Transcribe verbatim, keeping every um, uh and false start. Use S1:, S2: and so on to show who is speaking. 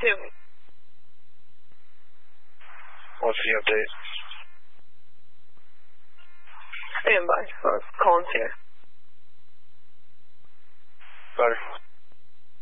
S1: too.
S2: What's the update?
S1: Stand by. Uh, Colin's here.